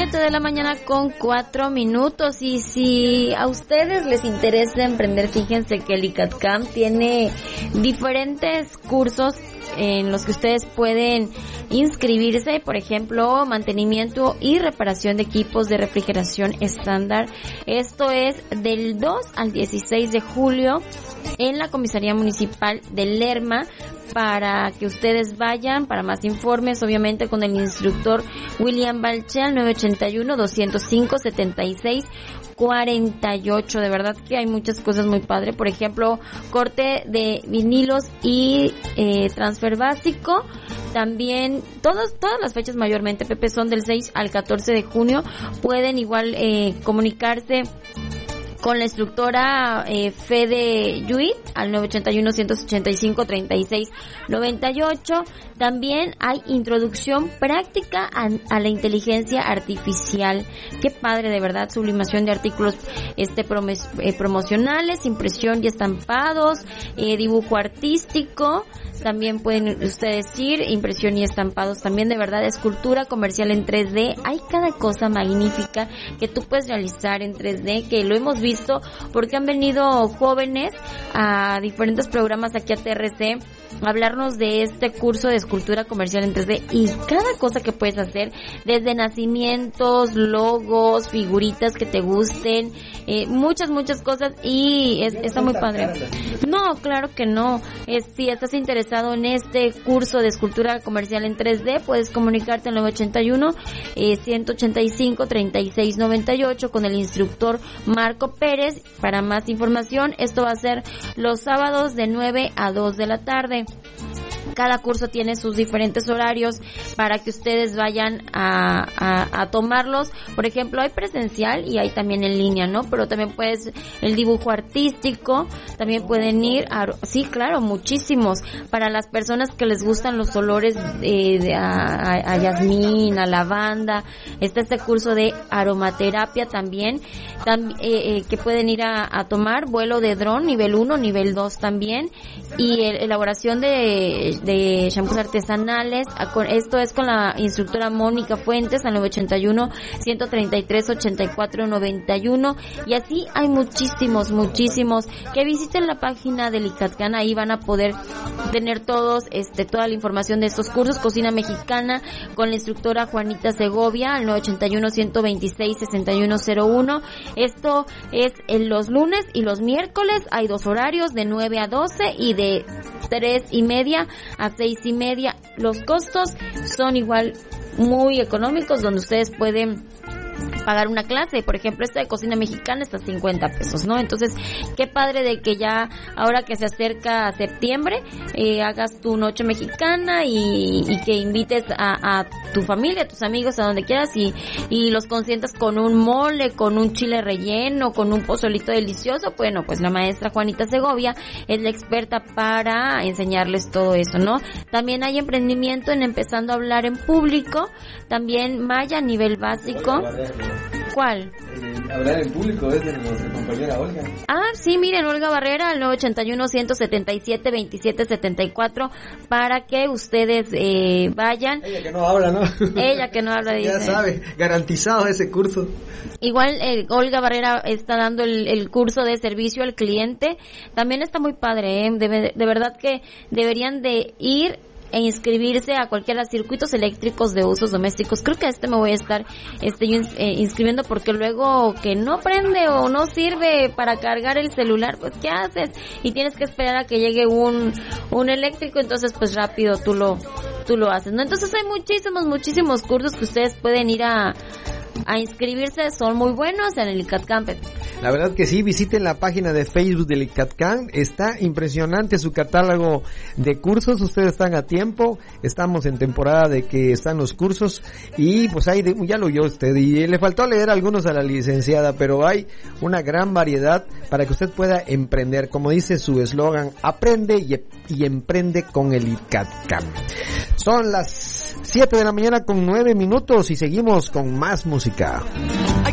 7 de la mañana con 4 minutos. Y si a ustedes les interesa emprender, fíjense que el ICATCAM tiene diferentes cursos en los que ustedes pueden inscribirse, por ejemplo, mantenimiento y reparación de equipos de refrigeración estándar. Esto es del 2 al 16 de julio en la Comisaría Municipal de Lerma, para que ustedes vayan. Para más informes, obviamente, con el instructor William Balche al 981-205-7648. De verdad que hay muchas cosas muy padres. Por ejemplo, corte de vinilos y transfer básico. También todas las fechas mayormente, Pepe, son del 6 al 14 de junio. Pueden igual comunicarse con la instructora Fede Yuit al 981-185-3698. También hay introducción práctica a la inteligencia artificial. Qué padre, de verdad. Sublimación de artículos promocionales, impresión y estampados, dibujo artístico. También pueden ustedes ir, impresión y estampados también, de verdad, escultura comercial en 3D. Hay cada cosa magnífica que tú puedes realizar en 3D, que lo hemos visto porque han venido jóvenes a diferentes programas aquí a TRC a hablarnos de este curso de escultura comercial en 3D, y cada cosa que puedes hacer, desde nacimientos, logos, figuritas que te gusten, muchas cosas, y está muy padre. No, claro que no. Si estás interesado en este curso de escultura comercial en 3D, puedes comunicarte al 981-185-3698 con el instructor Marco Pérez. Para más información, esto va a ser los sábados de 9 a 2 de la tarde. Cada curso tiene sus diferentes horarios para que ustedes vayan a tomarlos. Por ejemplo, hay presencial y hay también en línea, ¿no? Pero también puedes, el dibujo artístico, también pueden ir sí, claro, muchísimos. Para las personas que les gustan los olores a jazmín, a lavanda, está este curso de aromaterapia también, que pueden ir a tomar, vuelo de dron, nivel 1, nivel 2 también, y elaboración de shampoos artesanales. Esto es con la instructora Mónica Fuentes al 981-133-8491, y así hay muchísimos que visiten la página del ICATCAM. Ahí van a poder tener toda la información de estos cursos. Cocina mexicana con la instructora Juanita Segovia al 981-126-6101. Esto es en los lunes y los miércoles. Hay 2 horarios, de 9 a 12 y de 3:30 a 6:30. Los costos son igual muy económicos, donde ustedes pueden pagar una clase. Por ejemplo, esta de cocina mexicana está a 50 pesos, ¿no? Entonces, qué padre de que ya, ahora que se acerca a septiembre, hagas tu noche mexicana y que invites a tu familia, a tus amigos, a donde quieras, y los consientas con un mole, con un chile relleno, con un pozolito delicioso. Bueno, pues la maestra Juanita Segovia es la experta para enseñarles todo eso, ¿no? También hay emprendimiento en empezando a hablar en público. También Maya a nivel básico. ¿Cuál? Hablar en público es de nuestra compañera Olga. Sí, miren, Olga Barrera al 981-177-2774 para que ustedes vayan. Ella que no habla, ¿no? Ella que no habla, dice. Ya sabe, garantizado ese curso. Igual Olga Barrera está dando el curso de servicio al cliente. También está muy padre, de verdad que deberían de ir e inscribirse a cualquiera de los circuitos eléctricos de usos domésticos. Creo que me voy a estar inscribiendo, porque luego que no prende o no sirve para cargar el celular, pues ¿qué haces? Y tienes que esperar a que llegue un eléctrico, entonces pues rápido tú lo haces, ¿no? Entonces hay muchísimos cursos que ustedes pueden ir a inscribirse. Son muy buenos en el ICATCAM. La verdad que sí, visiten la página de Facebook del ICATCAM. Está impresionante su catálogo de cursos. Ustedes están a tiempo. Estamos en temporada de que están los cursos, y pues ya lo oyó usted, y le faltó leer algunos a la licenciada, pero hay una gran variedad para que usted pueda emprender. Como dice su eslogan, aprende y emprende con el ICATCAM. Son las 7 de la mañana con 9 minutos y seguimos con más música.